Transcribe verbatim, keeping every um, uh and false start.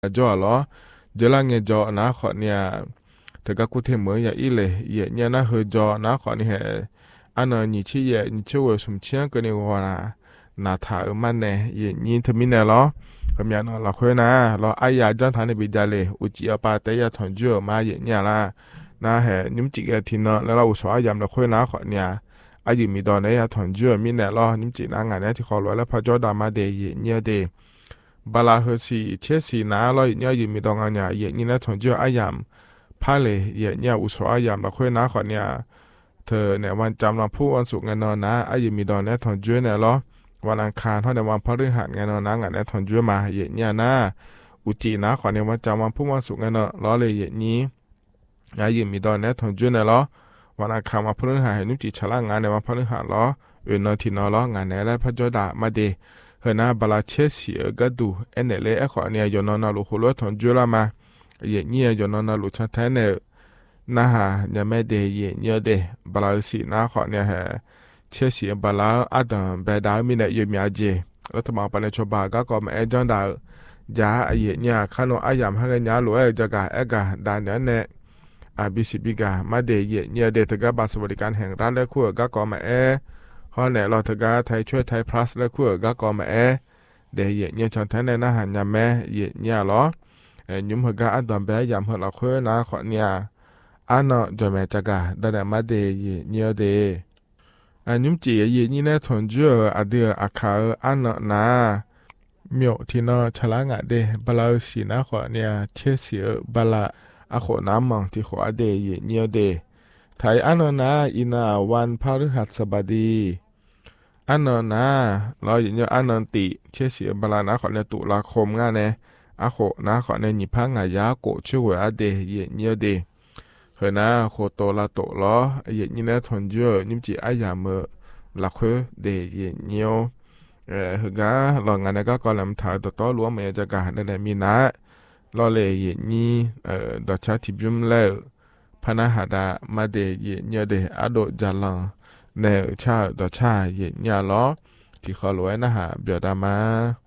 จ่อล้อเจอละเงจ่อนะขอเนี่ยถ้าก็กูเทเหมือนอย่างอีเลยเย่เนี่ยนะเฮจ่อนะขอนี่เหอันนั้น你去也你去为什么钱跟你话啦？那他尔曼呢也你他明来咯，咁样咯，老会呢，老哎呀，将他那边家嘞，我只要把第一团聚买嘢嘢啦，那係你們自己聽咯，แล้วเราสอนยามเราคุยนะขอเนี่ยอายุมีตอนนี้团聚มีเนี่ย咯，你們自己งานเนี่ยที่ขอรู้แล้วพอจอดมาเดียเนี่ยเดบาลาเฮสีเชสีนะเราเนี่ยอยู่มีตอนงานเนี่ยเนี่ยนี่นะ团聚อายามพาเลยเนี่ยเนี่ยอุสอนยามเราคุยนะขอเนี่ยเธอเนี่ยวันจำเราพูดวันศุกร์ไงนอนนะอายุมีตอนนี้团聚เนี่ย咯วันอังคารเท่าในวันพฤหัสไงนอนนะงานเนี่ย团聚มาเนี่ยเนี่ยนะอุจีนะขอเนี่ยวันจำวันพูดวันศุกร์ไงนอนล้อเลยเนี่ยนี้อายุมีตอนนี้团聚เนี่ย咯วันอังคารมาพฤหัสเห็นนุ่มจีฉลาดงานในวันพฤหัสล้อเอ็นนอทีนอล้องานไหนแล้วพระเจ้าด่ามาเดเฮน่าบลาเชเสียก็ดูเอ็นเอเล่ขอเนี่ยยนนอลูหัวล้อ团聚ละมาเนี่ยเนี่ยยนนอลูชัดแท้เนี่ยนะฮะยังไม่เดย์เนี่ยเดบลาสีนะขอเนี่ยฮะเชสีบลาอัดเบดามีเนี่ยยมีอาเจแล้วทำมาปนชบาก็ก็มาเอจังดาจ้าเนี่ยเนี่ยข้าน้องอายามให้กันยาหลวยจะกะเอกะดานเนี่ยอาบิสิบิกามาเดย์เนี่ยเดตกะบาสวัสดิการแห่งรัฐและคู่ก็ก็มาเอฮอเนี่ยเราตกะไทยช่วยไทยพลัสและคู่ก็ก็มาเอเดย์เนี่ยจังแท้ในนะหันยามแม่เนี่ยหรอเอ็นยุมหกะอัดเบยามหเราคู่นะขอเนี่ยอันนั้นจะมาจากะดันมาเดย์เนี่ยเดอันยุมจีเยนี่เนี่ย团聚อะเดืออาคาอันนั้นนะมีอยู่ที่น่าฉลาดเดบลาสีนะขอเนี่ยเชเสียบลาอาขอน้ำมังที่ขอเดย์เนี่ยเดไทยอันนั้นนะอินาวันพฤหัสบดีอันนั้นนะเราอย่างเงี้ยอันนั้นติเชเสียบลานะขอเนี่ยตุลาคมงานเนี่ยอาขอนะขอเนี่ยนิพังอายาโกช่วยอเดย์เนี่ยเดเฮน่าโคโตลาโตล้อเยนี่นะ团聚นิมจีอายามละเคเดเยเนี่ยเออเฮกาลองงานก็กอลำถาตต่อหลวงเมจะกะนั่นแหละมีนะลอเลยเยนี่เอ่อดอชาทิบิมแล้วพนาหาดามาเดเยเนี่ยเดอโดจาลังเนชาดอชาเยเนี่ยล้อที่ขอรวยนะฮะเบียดามา